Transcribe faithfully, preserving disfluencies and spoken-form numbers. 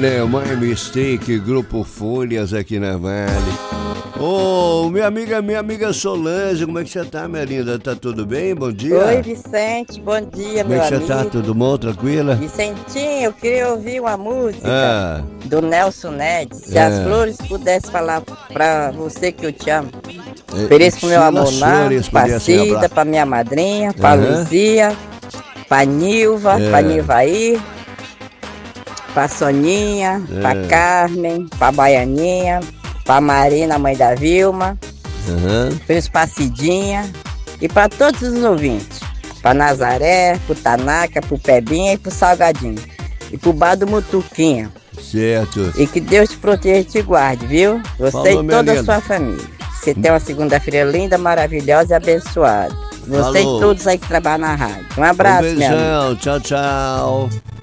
Olha, My Mistake, Grupo Folhas aqui na Vale. Ô, oh, minha amiga, minha amiga Solange, como é que você tá, minha linda? Tá tudo bem? Bom dia. Oi, Vicente, bom dia, como meu amigo. Como é que você tá? Tudo bom? Tranquila? Vicentinho, eu queria ouvir uma música ah. do Nelson Nedes. Se é. as flores pudessem falar pra você que eu te amo. É, ofereço pro meu amor lá, pra Cida, pra minha madrinha, pra uhum. Luzia, pra Nilva, é. pra Nilvaí, pra Soninha, é. pra Carmen, pra Baianinha, pra Marina, mãe da Vilma, uhum. pra Cidinha e pra todos os ouvintes. Pra Nazaré, pro Tanaka, pro Pebinha e pro Salgadinho. E pro Bar do Mutuquinha. Certo. E que Deus te proteja e te guarde, viu? Você Falou, e toda a sua família. Você tem uma segunda-feira linda, maravilhosa e abençoada. Você Falou. E todos aí que trabalham na rádio. Um abraço, um beijão, tchau, tchau.